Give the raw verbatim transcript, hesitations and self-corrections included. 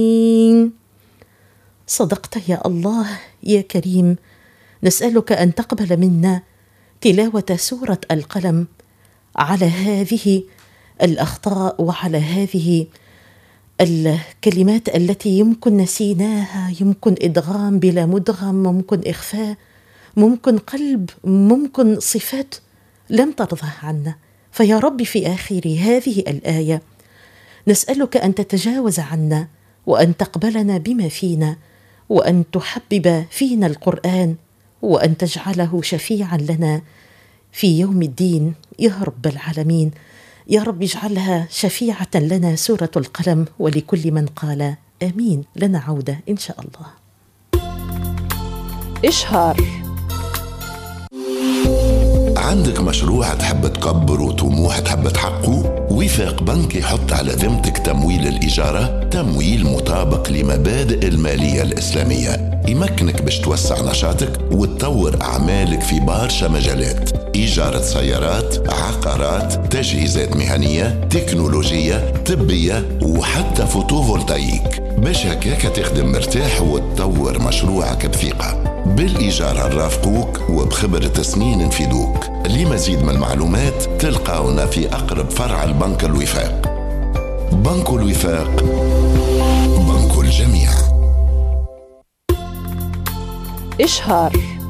صدقت يا الله يا كريم. نسألك أن تقبل منا تلاوة سورة القلم على هذه الأخطاء وعلى هذه الكلمات التي يمكن نسيناها، يمكن إدغام بلا مدغم، ممكن إخفاء، ممكن قلب، ممكن صفات لم ترضها عنا. فيا رب في آخر هذه الآية نسألك أن تتجاوز عنا وأن تقبلنا بما فينا، وأن تحبب فينا القرآن، وأن تجعله شفيعا لنا في يوم الدين يا رب العالمين. يا رب اجعلها شفيعة لنا سورة القلم ولكل من قال آمين. لنا عودة إن شاء الله. إشهار. عندك مشروع تحب تكبر وطموح تحب تحققه؟ وفاق بنك يحط على ذمتك تمويل الإجارة، تمويل مطابق لمبادئ المالية الإسلامية، يمكنك باش توسع نشاطك وتطور أعمالك في برشا مجالات: إيجارة سيارات، عقارات، تجهيزات مهنية، تكنولوجية، طبية، وحتى فوتوفولتايك. باش هكاك تخدم مرتاح وتطور مشروعك بثقة. بالإيجار نرافقوك وبخبرة سنين نفيدوك. لمزيد من المعلومات تلقاونا في أقرب فرع البنك الوفاق. بنك الوفاق، بنك الجميع. إشهار.